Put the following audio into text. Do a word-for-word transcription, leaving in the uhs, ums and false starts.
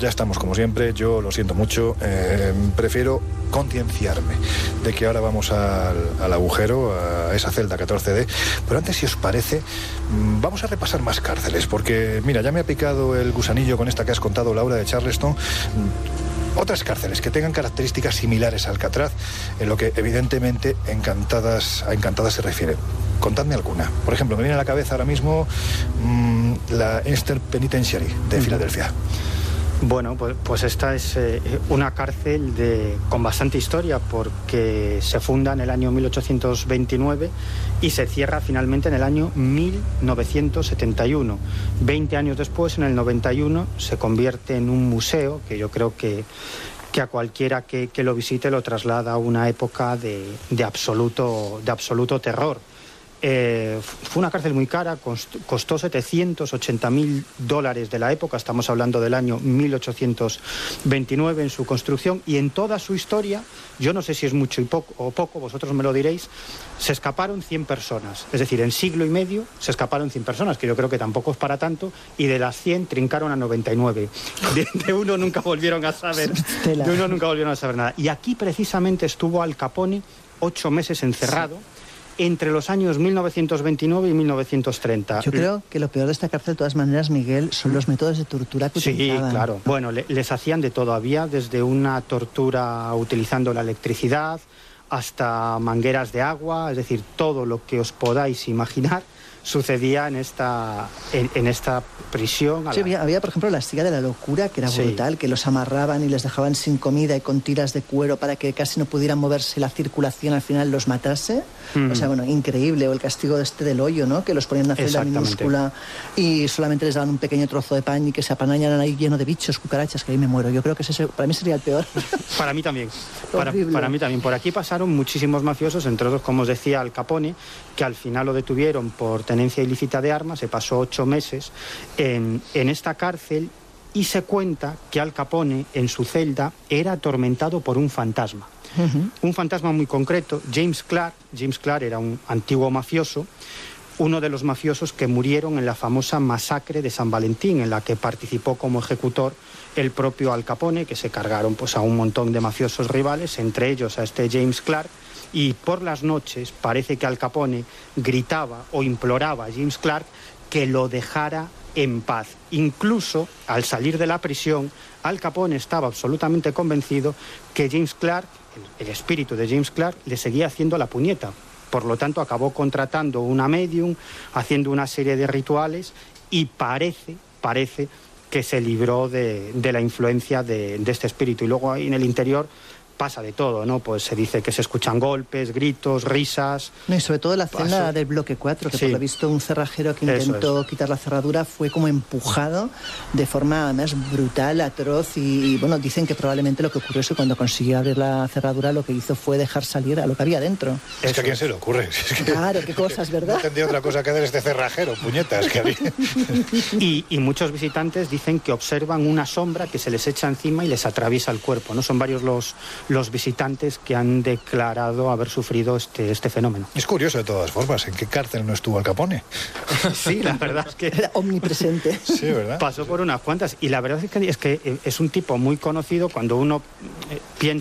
ya estamos como siempre. Yo lo siento mucho, eh, prefiero concienciarme de que ahora vamos al, al agujero, a esa celda catorce D. Pero antes, si os parece, vamos a repasar más cárceles, porque mira, ya me ha picado el gusanillo con esta que has contado, Laura, de Charleston. Otras cárceles que tengan características similares a Alcatraz, en lo que evidentemente Encantadas, a Encantadas se refiere. Contadme alguna. Por ejemplo, me viene a la cabeza ahora mismo mmm, la Eastern Penitentiary de Filadelfia. Bueno, pues, pues esta es eh, una cárcel de, con bastante historia, porque se funda en el año mil ochocientos veintinueve y se cierra finalmente en el año mil novecientos setenta y uno. Veinte años después, en el noventa y uno, se convierte en un museo que yo creo que, que a cualquiera que, que lo visite lo traslada a una época de, de, absoluto, de absoluto terror. Eh, fue una cárcel muy cara, costó setecientos ochenta mil dólares de la época, estamos hablando del año mil ochocientos veintinueve en su construcción, y en toda su historia, yo no sé si es mucho y poco, o poco, vosotros me lo diréis, se escaparon cien personas, es decir, en siglo y medio se escaparon cien personas, que yo creo que tampoco es para tanto, y de las cien trincaron a noventa y nueve. De, de uno nunca volvieron a saber, de uno nunca volvieron a saber nada. Y aquí precisamente estuvo Al Capone ocho meses encerrado, sí, entre los años mil novecientos veintinueve y mil novecientos treinta. Yo creo que lo peor de esta cárcel, de todas maneras, Miguel, son los métodos de tortura que sí, utilizaban. Sí, claro. Bueno, le, les hacían de todo. Había desde una tortura utilizando la electricidad hasta mangueras de agua, es decir, todo lo que os podáis imaginar sucedía en esta, en, en esta prisión. Sí, había, había, por ejemplo, la silla de la locura, que era sí. brutal, que los amarraban y les dejaban sin comida y con tiras de cuero para que casi no pudieran moverse, la circulación al final los matase. Mm. O sea, bueno, increíble. O el castigo este del hoyo, ¿no? Que los ponían en una celda minúscula y solamente les daban un pequeño trozo de pan y que se apanañan ahí lleno de bichos, cucarachas, que ahí me muero. Yo creo que ese para mí sería el peor. Para mí también. para, para mí también. Por aquí pasaron muchísimos mafiosos, entre otros, como os decía, Al Capone, que al final lo detuvieron por tenencia ilícita de armas. Se pasó ocho meses en, en esta cárcel, y se cuenta que Al Capone en su celda era atormentado por un fantasma. Uh-huh. Un fantasma muy concreto, James Clark. James Clark era un antiguo mafioso, uno de los mafiosos que murieron en la famosa masacre de San Valentín, en la que participó como ejecutor el propio Al Capone, que se cargaron pues, a un montón de mafiosos rivales, entre ellos a este James Clark. Y por las noches parece que Al Capone gritaba o imploraba a James Clark que lo dejara en paz. Incluso al salir de la prisión, Al Capone estaba absolutamente convencido que James Clark, el, el espíritu de James Clark, le seguía haciendo la puñeta. Por lo tanto, acabó contratando una medium, haciendo una serie de rituales, y parece, parece que se libró de, de la influencia de, de este espíritu. Y luego ahí en el interior pasa de todo, ¿no? Pues se dice que se escuchan golpes, gritos, risas. No, y sobre todo la celda Paso. del bloque cuatro, que sí. por lo visto un cerrajero que intentó es. quitar la cerradura fue como empujado de forma más brutal, atroz, y, y bueno, dicen que probablemente lo que ocurrió es que cuando consiguió abrir la cerradura lo que hizo fue dejar salir a lo que había dentro. Es que a quién se le ocurre. Es que claro, qué cosas, ¿verdad? No tendría otra cosa que hacer este cerrajero, puñetas que había. y, y muchos visitantes dicen que observan una sombra que se les echa encima y les atraviesa el cuerpo, ¿no? Son varios los los visitantes que han declarado haber sufrido este, este fenómeno. Es curioso de todas formas, ¿en qué cárcel no estuvo Al Capone? Sí, la verdad es que era omnipresente. Sí, ¿verdad? Pasó por unas cuantas, y la verdad es que es, que es un tipo muy conocido. Cuando uno eh, piensa